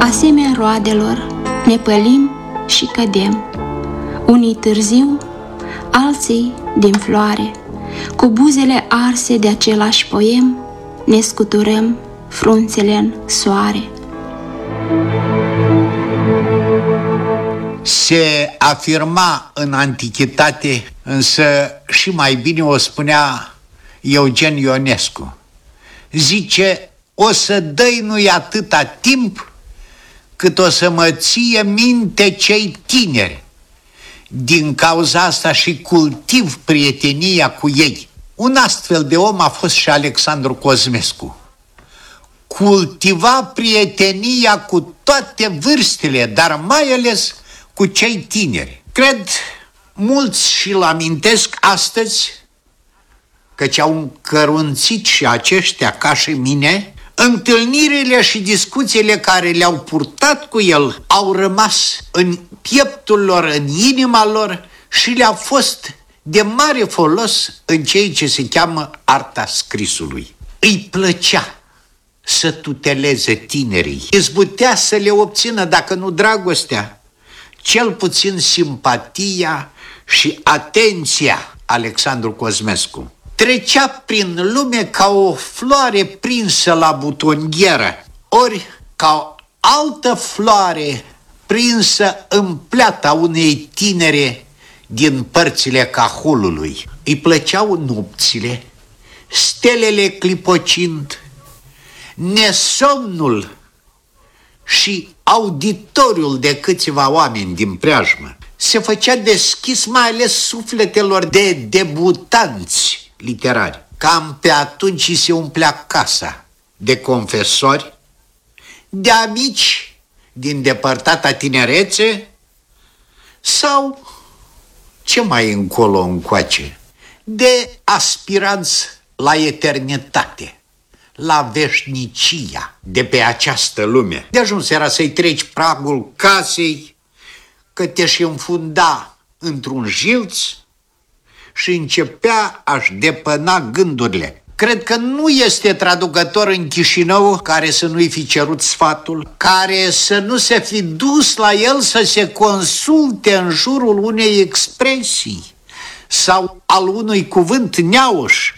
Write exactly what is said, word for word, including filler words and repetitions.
Asemenea roadelor ne pălim și cădem, unii târziu, alții din floare, cu buzele arse de același poem, ne scuturăm frunțele în soare. Se afirma în antichitate, însă și mai bine o spunea Eugen Ionescu. Zice, o să dăinui atâta timp cât o să mă ție minte cei tineri. Din cauza asta și cultiv prietenia cu ei. Un astfel de om a fost și Alexandru Cosmescu. Cultiva prietenia cu toate vârstele, dar mai ales cu cei tineri. Cred, mulți și-l amintesc astăzi, căci au încărunțit și aceștia ca și mine. Întâlnirile și discuțiile care le-au purtat cu el au rămas în pieptul lor, în inima lor și le-a fost de mare folos în ceea ce se cheamă arta scrisului. Îi plăcea să tuteleze tinerii, izbutea să le obțină, dacă nu dragostea, cel puțin simpatia și atenția. Alexandru Cosmescu trecea prin lume ca o floare prinsă la butonieră, ori ca o altă floare prinsă în pleata unei tinere din părțile Cahulului. Îi plăceau nopțile, stelele clipocind, nesomnul și auditoriul de câțiva oameni din preajmă. Se făcea deschis mai ales sufletelor de debutanți literari. Cam pe atunci se umplea casa de confesori, de amici din depărtata tinerețe sau, ce mai încolo încoace, de aspiranți la eternitate, la veșnicia de pe această lume. De ajuns era să-i treci pragul casei, că te-și înfunda într-un jilț și începea a-și depăna gândurile. Cred că nu este traducător în Chișinău care să nu-i fi cerut sfatul, care să nu se fi dus la el să se consulte în jurul unei expresii sau al unui cuvânt neauș